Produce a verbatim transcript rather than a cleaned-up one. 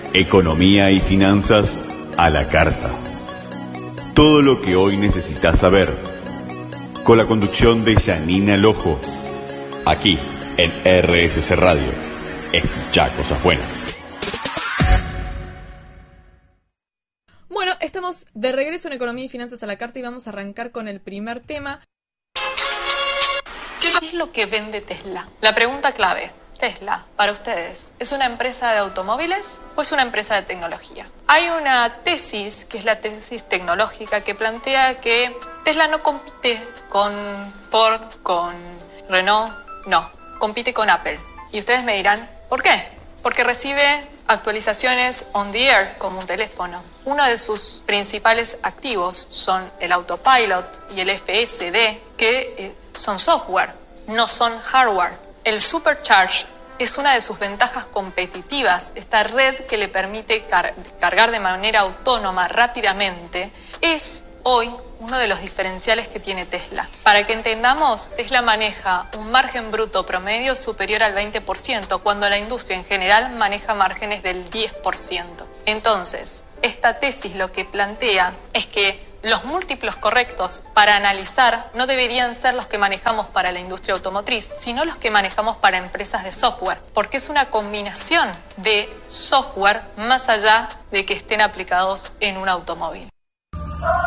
Economía y finanzas a la carta. Todo lo que hoy necesitas saber. Con la conducción de Janina Lojo. Aquí en R S C Radio. Escucha cosas buenas. Bueno, estamos de regreso en Economía y Finanzas a la carta y vamos a arrancar con el primer tema. ¿Qué es lo que vende Tesla? La pregunta clave. Tesla, para ustedes, ¿es una empresa de automóviles o es una empresa de tecnología? Hay una tesis, que es la tesis tecnológica, que plantea que Tesla no compite con Ford, con Renault, no, compite con Apple. Y ustedes me dirán, ¿por qué? Porque recibe actualizaciones on the air, como un teléfono. Uno de sus principales activos son el Autopilot y el F S D, que eh, son software, no son hardware. El Supercharge es una de sus ventajas competitivas. Esta red que le permite car- cargar de manera autónoma rápidamente es hoy uno de los diferenciales que tiene Tesla. Para que entendamos, Tesla maneja un margen bruto promedio superior al veinte por ciento, cuando la industria en general maneja márgenes del diez por ciento. Entonces, esta tesis lo que plantea es que los múltiplos correctos para analizar no deberían ser los que manejamos para la industria automotriz, sino los que manejamos para empresas de software, porque es una combinación de software más allá de que estén aplicados en un automóvil.